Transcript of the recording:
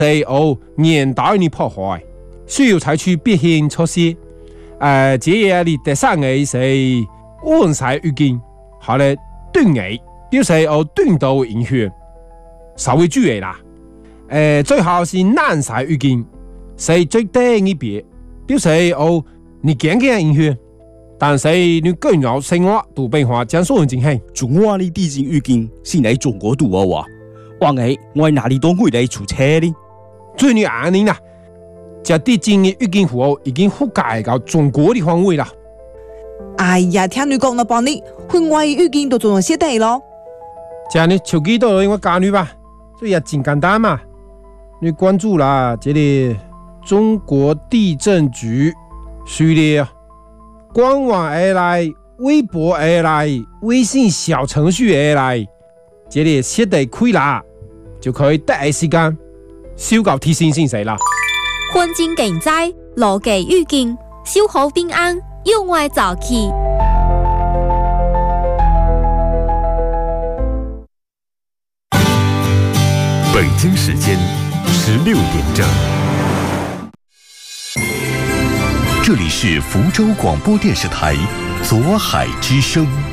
对后严大的破坏，需要采取必行措施。这样的第三个是温晒预警，好了，断崖就是有断道影响，稍微注意啦。最好是南晒预警，是最低一边，就是有你健康影响。但是你更要生活都变化将所有进行。 中华的地震预警是嚟中国度嘅話，萬一我哪里都會嚟出車呢？ 最你安寧啦，這地震的預警符號已經覆蓋到中國的範圍啦。 哎呀，聽你講那幫你，境外的預警都做咗些地咯。 這你手機都我教你吧，這也真簡單嘛。你關注啦，這裡中國地震局序列。官網而來，微博而來，微信小程序而來，這裡設定開啦，就可以第一時間收到提醒信息啦。 環境經濟，邏輯預警，守好平安，用愛早起。 北京時間16點整。这里是福州廣播電視台左海之聲。